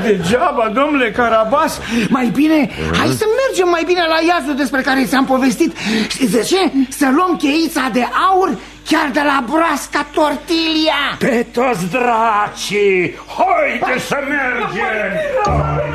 degeaba, domnule Carabas. Mai bine, hai să mergem mai bine la iazul despre care ți-am povestit. Știți de ce? Să luăm cheița de aur chiar de la broasca Tortilia. Pe toți dracii, haide să mergem!